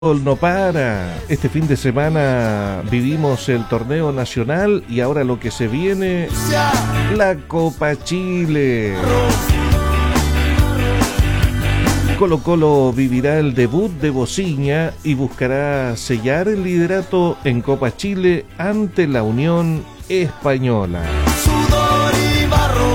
No para. Este fin de semana vivimos el torneo nacional y ahora lo que se viene, la Copa Chile. Colo-Colo vivirá el debut de Bociña y buscará sellar el liderato en Copa Chile ante la Unión Española. Sudor y barro,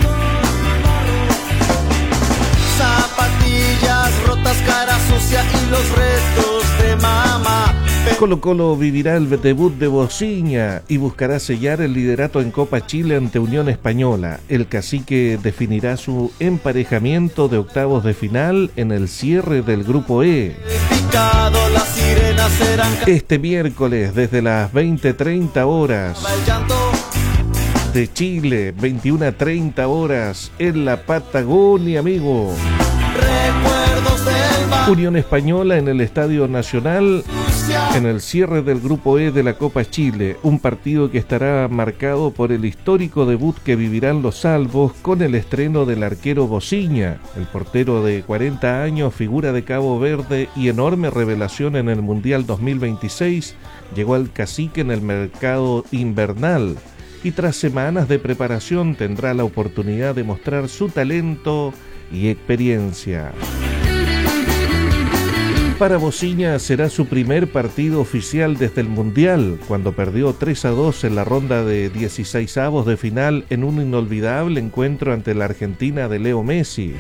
zapatillas rotas, cara sucia y los restos de mamá. Colo-Colo vivirá el debut de Bociña y buscará sellar el liderato en Copa Chile ante Unión Española. El cacique definirá su emparejamiento de octavos de final en el cierre del Grupo E. Picado, las sirenas serán Este miércoles desde las 20:30 horas el llanto. de Chile, 21:30 horas en la Patagonia, amigo. Recuerdos del barrio, Unión Española en el Estadio Nacional en el cierre del Grupo E de la Copa Chile, un partido que estará marcado por el histórico debut que vivirán los salvos con el estreno del arquero Bociña, el portero de 40 años, figura de Cabo Verde y enorme revelación en el Mundial 2026, llegó al cacique en el mercado invernal y tras semanas de preparación tendrá la oportunidad de mostrar su talento y experiencia. Para Bociña será su primer partido oficial desde el Mundial, cuando perdió 3-2 en la ronda de 16avos de final en un inolvidable encuentro ante la Argentina de Leo Messi.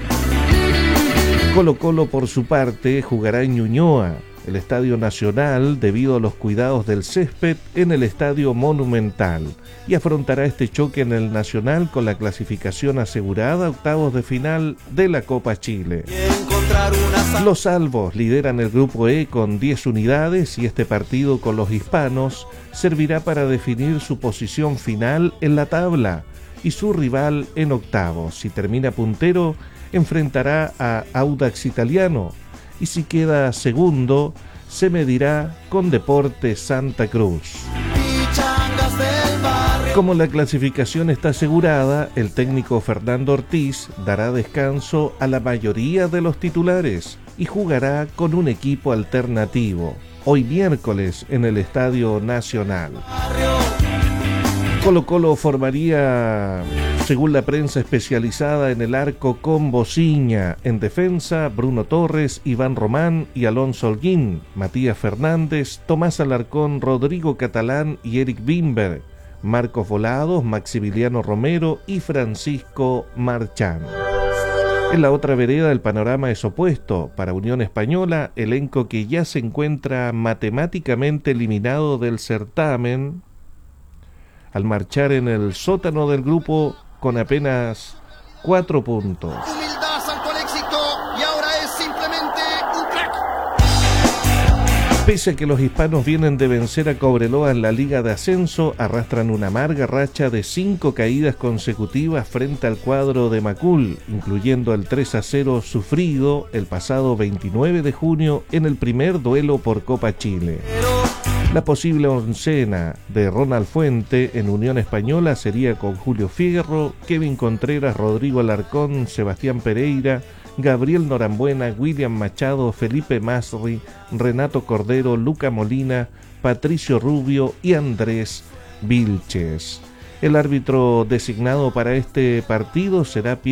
Colo-Colo, por su parte, jugará en Ñuñoa, el Estadio Nacional, debido a los cuidados del césped en el Estadio Monumental, y afrontará este choque en el Nacional con la clasificación asegurada a octavos de final de la Copa Chile. encontrar una Los salvos lideran el Grupo E con 10 unidades y este partido con los hispanos servirá para definir su posición final en la tabla y su rival en octavos. Si termina puntero, enfrentará a Audax Italiano y si queda segundo, se medirá con Deportes Santa Cruz. pichangas del barrio. Como la clasificación está asegurada, el técnico Fernando Ortiz dará descanso a la mayoría de los titulares y jugará con un equipo alternativo, hoy miércoles en el Estadio Nacional. Colo-Colo formaría, según la prensa especializada, en el arco con Bociña, en defensa Bruno Torres, Iván Román y Alonso Holguín, Matías Fernández, Tomás Alarcón, Rodrigo Catalán y Eric Bimber, Marcos Volados, Maximiliano Romero y Francisco Marchán. En la otra vereda el panorama es opuesto. Para Unión Española, elenco que ya se encuentra matemáticamente eliminado del certamen, al marchar en el sótano del grupo con apenas 4 puntos. Humildad, salto al éxito y ahora es simplemente un crack. Pese a que los hispanos vienen de vencer a Cobreloa en la Liga de Ascenso, arrastran una amarga racha de 5 caídas consecutivas frente al cuadro de Macul, incluyendo el 3-0 sufrido el pasado 29 de junio en el primer duelo por Copa Chile. La posible oncena de Ronald Fuente en Unión Española sería con Julio Fierro, Kevin Contreras, Rodrigo Alarcón, Sebastián Pereira, Gabriel Norambuena, William Machado, Felipe Masri, Renato Cordero, Luca Molina, Patricio Rubio y Andrés Vilches. El árbitro designado para este partido será